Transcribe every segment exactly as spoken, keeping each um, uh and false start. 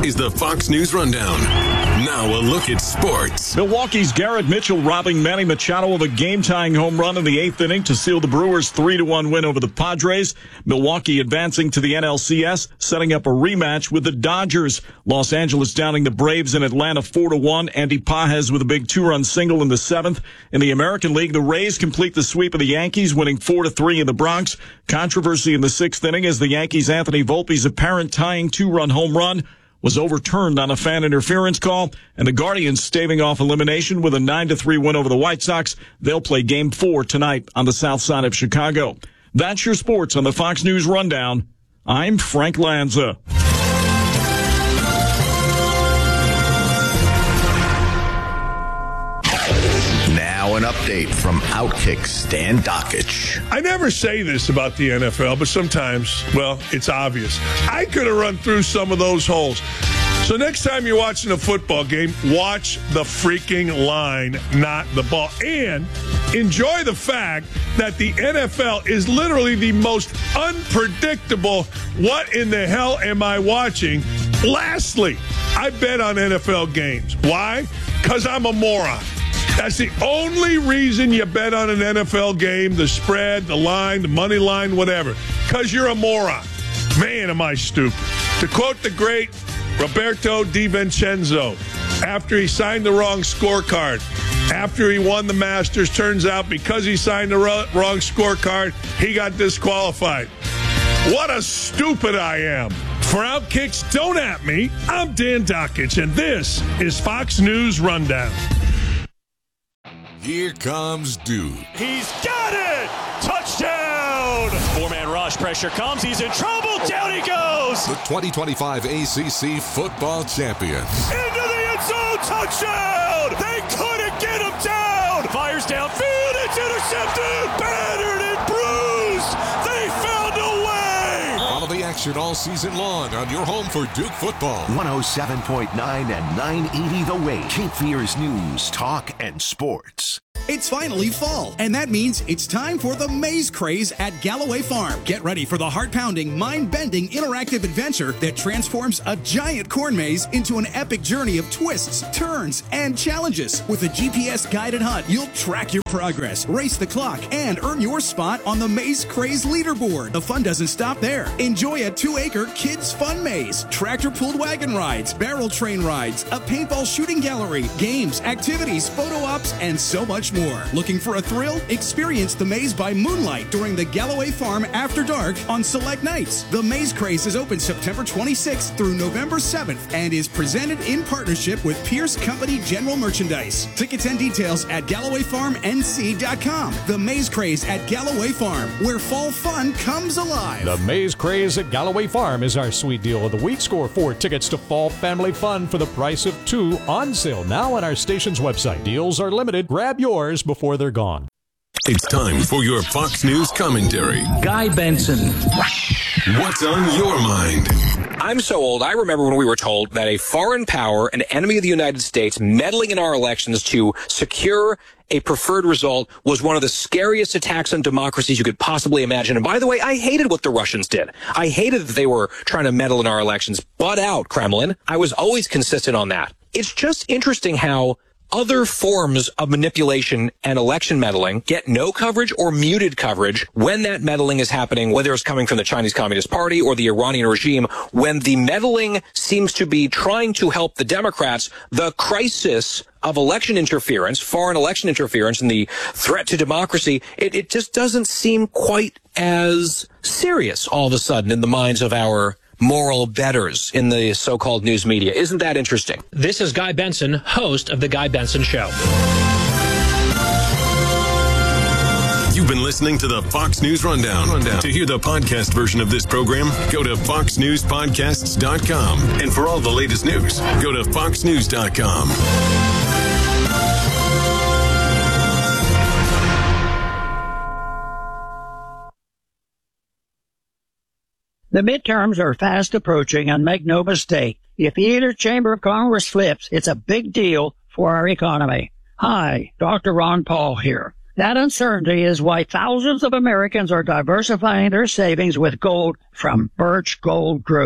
is the Fox News Rundown. Now a look at sports. Milwaukee's Garrett Mitchell robbing Manny Machado of a game-tying home run in the eighth inning to seal the Brewers' three to one win over the Padres. Milwaukee advancing to the N L C S, setting up a rematch with the Dodgers. Los Angeles downing the Braves in Atlanta four to one. Andy Pages with a big two-run single in the seventh. In the American League, the Rays complete the sweep of the Yankees, winning four to three in the Bronx. Controversy in the sixth inning as the Yankees' Anthony Volpe's apparent tying two-run home run was overturned on a fan interference call, and the Guardians staving off elimination with a nine to three win over the White Sox. They'll play Game four tonight on the south side of Chicago. That's your sports on the Fox News Rundown. I'm Frank Lanza. Now an update from Outkick Stan Dockich. I never say this about the N F L, but sometimes, well, it's obvious. I could have run through some of those holes. So next time you're watching a football game, watch the freaking line, not the ball. And enjoy the fact that the N F L is literally the most unpredictable, what in the hell am I watching? Lastly, I bet on N F L games. Why? Because I'm a moron. That's the only reason you bet on an N F L game, the spread, the line, the money line, whatever. Because you're a moron. Man, am I stupid. To quote the great Roberto DiVincenzo, after he signed the wrong scorecard, after he won the Masters, turns out because he signed the wrong scorecard, he got disqualified. What a stupid I am. For Outkicks, don't at me. I'm Dan Dockich, and this is Fox News Rundown. Here comes Dude. He's got it! Touchdown! Four-man rush, pressure comes, he's in trouble, down he goes! The twenty twenty-five A C C football champions. Into the end zone, touchdown! They couldn't get him down! Fires downfield, it's intercepted! Battered and bruised! They found a way! Follow the action all season long on your home for Duke football. one oh seven point nine and nine eighty The Way. Cape Fear's news, talk, and sports. It's finally fall, and that means it's time for the Maze Craze at Galloway Farm. Get ready for the heart-pounding, mind-bending, interactive adventure that transforms a giant corn maze into an epic journey of twists, turns, and challenges. With a G P S-guided hunt, you'll track your progress, race the clock, and earn your spot on the Maze Craze leaderboard. The fun doesn't stop there. Enjoy a two-acre kids' fun maze, tractor-pulled wagon rides, barrel train rides, a paintball shooting gallery, games, activities, photo ops, and so much more. More. Looking for a thrill? Experience the maze by moonlight during the Galloway Farm After Dark on select nights. The Maze Craze is open September twenty-sixth through November seventh and is presented in partnership with Pierce Company General Merchandise. Tickets and details at Galloway Farm N C dot com. The Maze Craze at Galloway Farm, where fall fun comes alive. The Maze Craze at Galloway Farm is our sweet deal of the week. Score four tickets to fall family fun for the price of two, on sale now on our station's website. Deals are limited. Grab yours before they're gone. It's time for your Fox News commentary. Guy Benson. What's on your mind? I'm so old, I remember when we were told that a foreign power, an enemy of the United States, meddling in our elections to secure a preferred result was one of the scariest attacks on democracies you could possibly imagine. And by the way, I hated what the Russians did. I hated that they were trying to meddle in our elections. Butt out, Kremlin. I was always consistent on that. It's just interesting how other forms of manipulation and election meddling get no coverage or muted coverage when that meddling is happening, whether it's coming from the Chinese Communist Party or the Iranian regime. When the meddling seems to be trying to help the Democrats, the crisis of election interference, foreign election interference, and the threat to democracy, it, it just doesn't seem quite as serious all of a sudden in the minds of our moral betters in the so-called news media. Isn't that interesting? This is Guy Benson, host of The Guy Benson Show. You've been listening to the Fox News Rundown. Rundown. To hear the podcast version of this program, go to fox news podcasts dot com. And for all the latest news, go to fox news dot com. The midterms are fast approaching, and make no mistake, if either chamber of Congress flips, it's a big deal for our economy. Hi, Doctor Ron Paul here. That uncertainty is why thousands of Americans are diversifying their savings with gold from Birch Gold Group.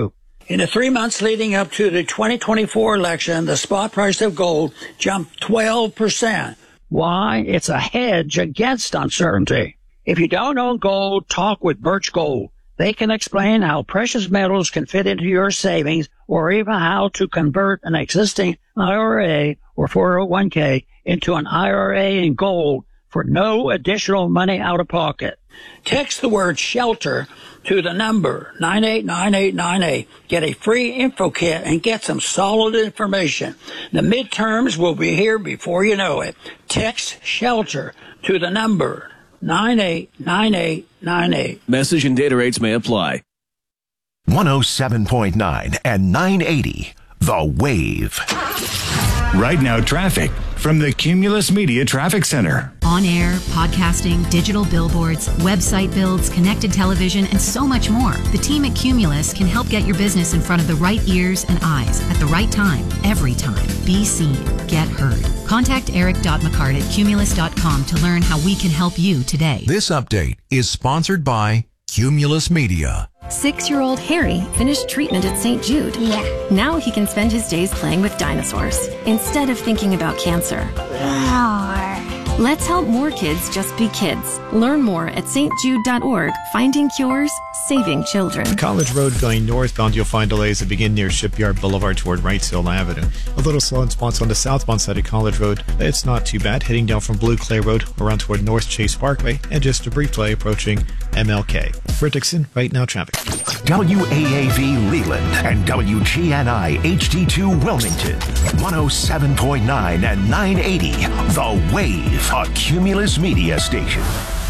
In the three months leading up to the twenty twenty-four election, the spot price of gold jumped twelve percent. Why? It's a hedge against uncertainty. If you don't own gold, talk with Birch Gold. They can explain how precious metals can fit into your savings or even how to convert an existing I R A or four oh one k into an I R A in gold for no additional money out of pocket. Text the word SHELTER to the number nine eight nine eight nine eight. Get a free info kit and get some solid information. The midterms will be here before you know it. Text SHELTER to the number nine eight nine eight nine eight. Message and data rates may apply. one oh seven point nine and nine eighty, The Wave. Right now, traffic from the Cumulus Media Traffic Center. On air, podcasting, digital billboards, website builds, connected television, and so much more. The team at Cumulus can help get your business in front of the right ears and eyes at the right time, every time. Be seen. Get heard. Contact eric.mccart at cumulus dot com to learn how we can help you today. This update is sponsored by Cumulus Media. Six-year-old Harry finished treatment at Saint Jude. Yeah. Now he can spend his days playing with dinosaurs instead of thinking about cancer. Let's help more kids just be kids. Learn more at s t jude dot org. Finding cures, saving children. College Road going northbound, you'll find delays that begin near Shipyard Boulevard toward Wrightsville Avenue. A little slow in spots on the southbound side of College Road. It's not too bad. Heading down from Blue Clay Road around toward North Chase Parkway, and just a brief delay approaching M L K. For Dixon, right now traffic. W A A V Leland and W G N I H D two Wilmington. one oh seven point nine and nine eighty, The Wave, a Cumulus Media station.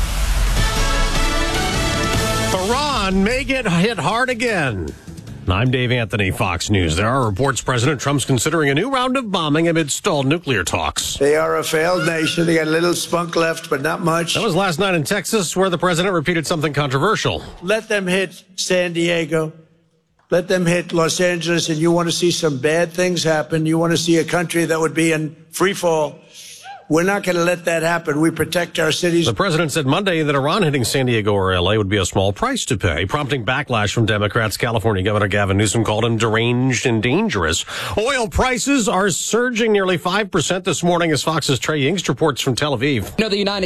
Iran may get hit hard again. I'm Dave Anthony, Fox News. There are reports President Trump's considering a new round of bombing amid stalled nuclear talks. They are a failed nation. They got a little spunk left, but not much. That was last night in Texas, where the president repeated something controversial. Let them hit San Diego. Let them hit Los Angeles, and you want to see some bad things happen. You want to see a country that would be in free fall. We're not going to let that happen. We protect our cities. The president said Monday that Iran hitting San Diego or L A would be a small price to pay, prompting backlash from Democrats. California Governor Gavin Newsom called him deranged and dangerous. Oil prices are surging nearly five percent this morning as Fox's Trey Yingst reports from Tel Aviv. No, the United